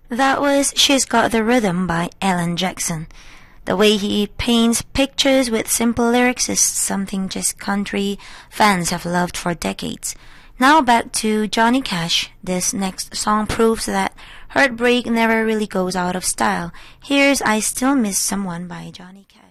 That was She's Got the Rhythm by Alan Jackson. The way he paints pictures with simple lyrics is something just country fans have loved for decades. Now back to Johnny Cash. This next song proves that heartbreak never really goes out of style. Here's I Still Miss Someone by Johnny Cash.